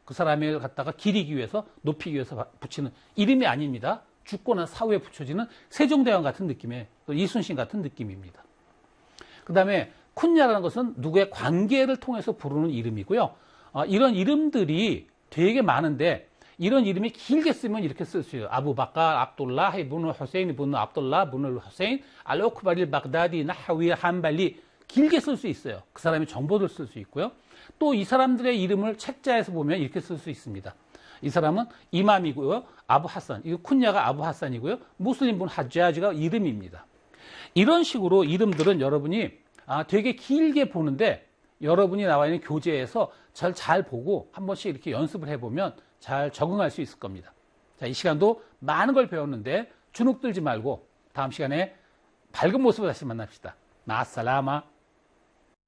그 사람을 갖다가 기리기 위해서, 높이기 위해서 붙이는 이름이 아닙니다. 죽고 난 사후에 붙여지는 세종대왕 같은 느낌의, 또 이순신 같은 느낌입니다. 그 다음에 쿤야라는 것은 누구의 관계를 통해서 부르는 이름이고요. 이런 이름들이 되게 많은데 이런 이름이 길게 쓰면 이렇게 쓸 수 있어요. 아부바카, 압둘라, 이브누 후세인, 이브누 압둘라, 이브누 후세인, 알오크바릴 바그다디, 나하위, 한발리 길게 쓸 수 있어요. 그 사람의 정보를 쓸 수 있고요. 또 이 사람들의 이름을 책자에서 보면 이렇게 쓸 수 있습니다. 이 사람은 이맘이고요. 아부 하산, 이거 쿤야가 아부 하산이고요. 무슬림분 하자지가 이름입니다. 이런 식으로 이름들은 여러분이 되게 길게 보는데 여러분이 나와 있는 교재에서 잘 보고 한 번씩 이렇게 연습을 해보면 잘 적응할 수 있을 겁니다. 자, 이 시간도 많은 걸 배웠는데 주눅 들지 말고 다음 시간에 밝은 모습으로 다시 만납시다. 마살라마.